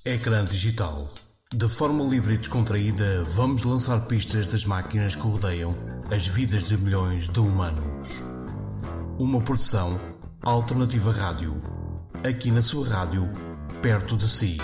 Ecrã digital. De forma livre e descontraída, vamos lançar pistas das máquinas que rodeiam as vidas de milhões de humanos. Uma produção Alternativa Rádio. Aqui na sua rádio, perto de si.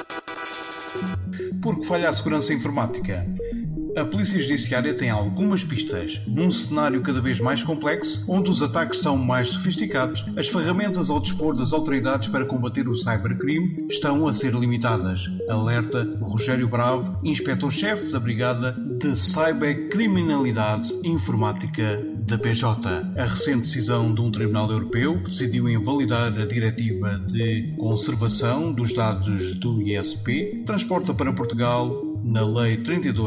Por que falha a segurança informática? A Polícia Judiciária tem algumas pistas. Num cenário cada vez mais complexo, onde os ataques são mais sofisticados, as ferramentas ao dispor das autoridades para combater o cybercrime estão a ser limitadas. Alerta Rogério Bravo, inspetor-chefe da Brigada de Cybercriminalidade Informática da PJ. A recente decisão de um tribunal europeu que decidiu invalidar a Diretiva de Conservação dos Dados do ISP transporta para Portugal, na Lei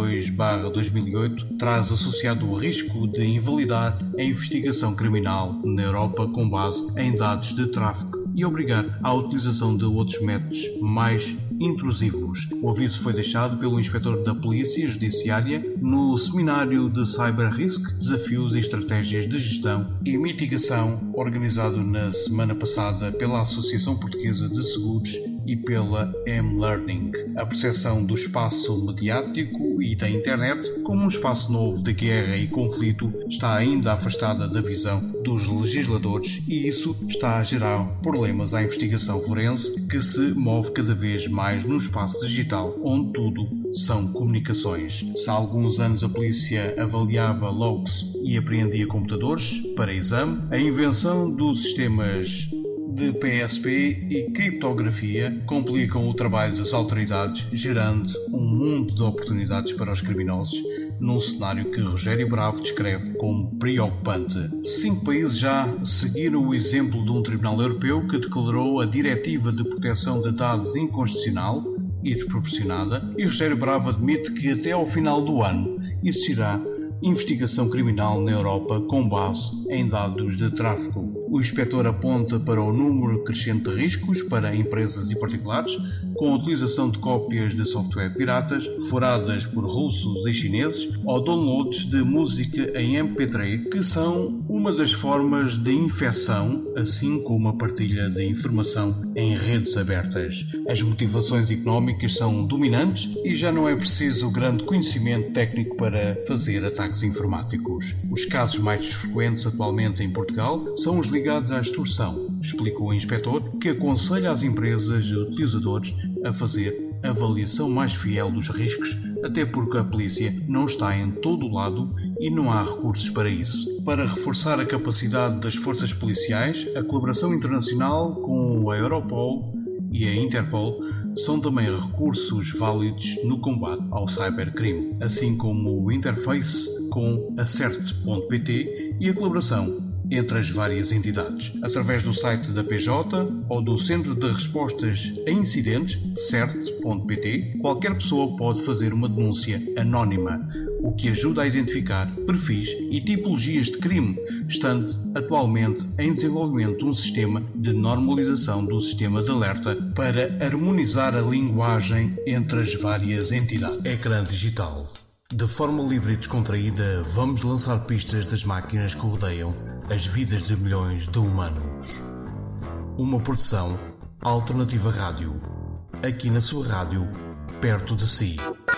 32/2008, traz associado o risco de invalidar a investigação criminal na Europa com base em dados de tráfico e obrigar à utilização de outros métodos mais intrusivos. O aviso foi deixado pelo inspetor da Polícia Judiciária no seminário de Cyber Risk, Desafios e Estratégias de Gestão e Mitigação, organizado na semana passada pela Associação Portuguesa de Seguros e pela M-Learning. A percepção do espaço mediático e da internet como um espaço novo de guerra e conflito está ainda afastada da visão dos legisladores e isso está a gerar problemas à investigação forense que se move cada vez mais no espaço digital, onde tudo são comunicações. Se há alguns anos a polícia avaliava logs e apreendia computadores para exame, a invenção dos sistemas de PSP e criptografia complicam o trabalho das autoridades, gerando um mundo de oportunidades para os criminosos, num cenário que Rogério Bravo descreve como preocupante. 5 países já seguiram o exemplo de um tribunal europeu que declarou a Diretiva de Proteção de Dados inconstitucional e desproporcionada, e Rogério Bravo admite que até ao final do ano existirá investigação criminal na Europa com base em dados de tráfico. O inspetor aponta para o número crescente de riscos para empresas e particulares, com a utilização de cópias de software piratas, foradas por russos e chineses, ou downloads de música em MP3, que são uma das formas de infecção, assim como a partilha de informação em redes abertas. As motivações económicas são dominantes e já não é preciso grande conhecimento técnico para fazer ataques informáticos. Os casos mais frequentes atualmente em Portugal são os ligados à extorsão, explicou o inspetor, que aconselha as empresas e utilizadores a fazer avaliação mais fiel dos riscos, até porque a polícia não está em todo o lado e não há recursos para isso. Para reforçar a capacidade das forças policiais, a colaboração internacional com a Europol e a Interpol são também recursos válidos no combate ao cybercrime, assim como o interface com a CERT.pt e a colaboração entre as várias entidades. Através do site da PJ ou do Centro de Respostas a Incidentes, CERT.pt, qualquer pessoa pode fazer uma denúncia anónima, o que ajuda a identificar perfis e tipologias de crime, estando atualmente em desenvolvimento um sistema de normalização do sistema de alerta para harmonizar a linguagem entre as várias entidades. Ecrã digital. De forma livre e descontraída, vamos lançar pistas das máquinas que rodeiam as vidas de milhões de humanos. Uma produção Alternativa Rádio. Aqui na sua rádio, perto de si.